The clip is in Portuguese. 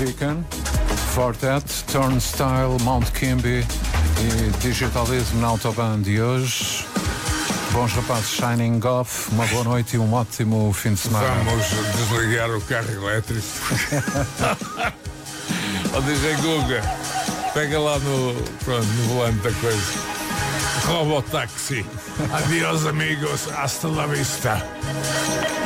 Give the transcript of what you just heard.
Deacon, Fortet, Turnstile, Mount Kimby e Digitalism na Autobahn de hoje. Bons rapazes, Shining Off, uma boa noite e um ótimo fim de semana. Vamos desligar o carro elétrico. Ó DJ Guga, pega lá no volante da coisa. Robotáxi. Adiós amigos, hasta la vista.